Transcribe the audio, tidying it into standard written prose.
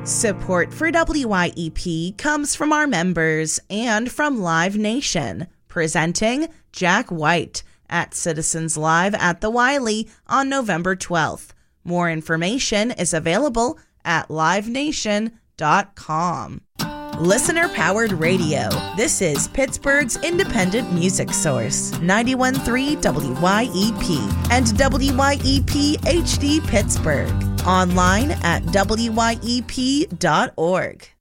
Support for WYEP comes from our members and from Live Nation, presenting Jack White at Citizens Live at the Wiley on November 12th. More information is available at livenation.com. Listener-powered radio. This is Pittsburgh's independent music source, 91.3 WYEP and WYEP HD Pittsburgh. Online at wyep.org.